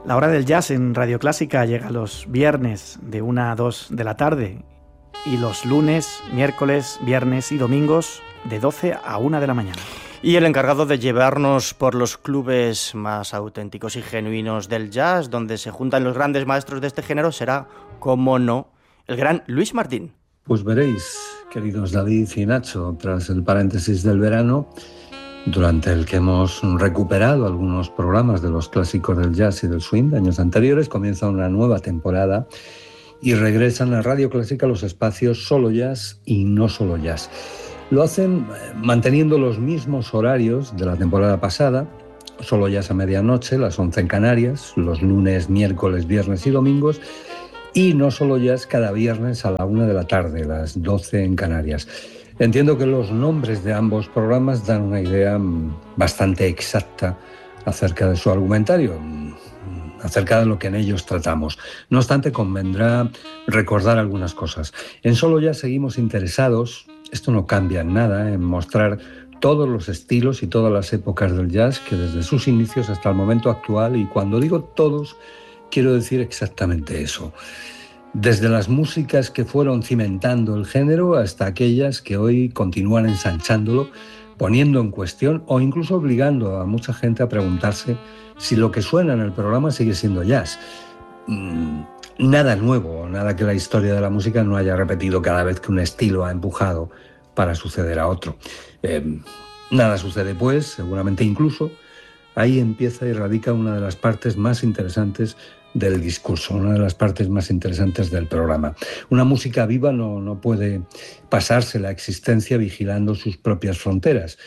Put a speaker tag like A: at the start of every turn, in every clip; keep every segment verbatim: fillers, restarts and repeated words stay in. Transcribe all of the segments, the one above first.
A: La hora del jazz en Radio Clásica llega los viernes de una a dos de la tarde y los lunes, miércoles, viernes y domingos de doce a una de la mañana.
B: Y el encargado de llevarnos por los clubes más auténticos y genuinos del jazz, donde se juntan los grandes maestros de este género, será, como no, el gran Luis Martín.
C: Pues veréis, queridos David y Nacho, tras el paréntesis del verano, durante el que hemos recuperado algunos programas de los clásicos del jazz y del swing de años anteriores, comienza una nueva temporada y regresan a Radio Clásica los espacios Solo Jazz y No Solo Jazz. Lo hacen manteniendo los mismos horarios de la temporada pasada, Solo Jazz a medianoche, las once en Canarias, los lunes, miércoles, viernes y domingos, y No Solo Jazz cada viernes a la una de la tarde, las doce en Canarias. Entiendo que los nombres de ambos programas dan una idea bastante exacta acerca de su argumentario, acerca de lo que en ellos tratamos. No obstante, convendrá recordar algunas cosas. En Solo Jazz seguimos interesados, esto no cambia en nada, en mostrar todos los estilos y todas las épocas del jazz que desde sus inicios hasta el momento actual, y cuando digo todos, quiero decir exactamente eso. Desde las músicas que fueron cimentando el género hasta aquellas que hoy continúan ensanchándolo, poniendo en cuestión o incluso obligando a mucha gente a preguntarse si lo que suena en el programa sigue siendo jazz. Mm, nada nuevo, nada que la historia de la música no haya repetido cada vez que un estilo ha empujado para suceder a otro. Eh, nada sucede pues, seguramente incluso, ahí empieza y radica una de las partes más interesantes del discurso, una de las partes más interesantes del programa. Una música viva no, no puede pasarse la existencia vigilando sus propias fronteras.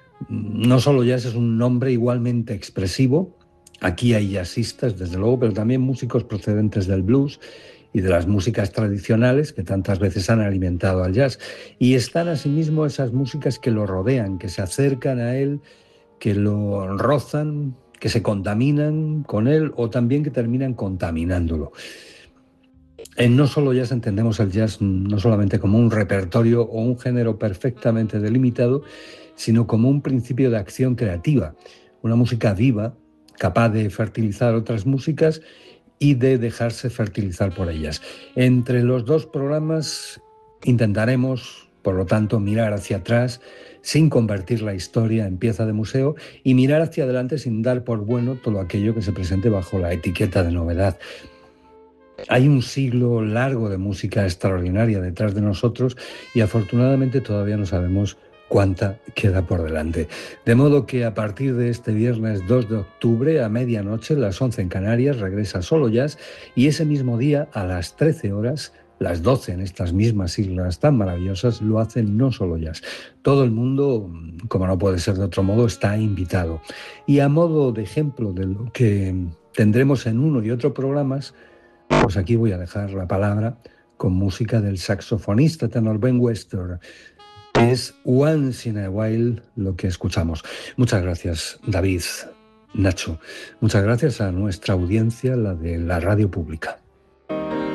C: No Solo Jazz es un nombre igualmente expresivo. Aquí hay jazzistas, desde luego, pero también músicos procedentes del blues y de las músicas tradicionales que tantas veces han alimentado al jazz. Y están asimismo esas músicas que lo rodean, que se acercan a él, que lo rozan, que se contaminan con él o también que terminan contaminándolo. En No Solo Jazz entendemos el jazz no solamente como un repertorio o un género perfectamente delimitado, sino como un principio de acción creativa, una música viva, capaz de fertilizar otras músicas y de dejarse fertilizar por ellas. Entre los dos programas intentaremos, por lo tanto, mirar hacia atrás sin convertir la historia en pieza de museo y mirar hacia adelante sin dar por bueno todo aquello que se presente bajo la etiqueta de novedad. Hay un siglo largo de música extraordinaria detrás de nosotros y afortunadamente todavía no sabemos cuánta queda por delante. De modo que a partir de este viernes dos de octubre a medianoche, las once en Canarias, regresa Solo Jazz y ese mismo día a las trece horas, las doce en estas mismas islas tan maravillosas, lo hacen No Solo Jazz. Todo el mundo, como no puede ser de otro modo, está invitado. Y a modo de ejemplo de lo que tendremos en uno y otro programas, pues aquí voy a dejar la palabra con música del saxofonista tenor Ben Webster. Es Once in a While lo que escuchamos. Muchas gracias, David, Nacho. Muchas gracias a nuestra audiencia, la de la radio pública.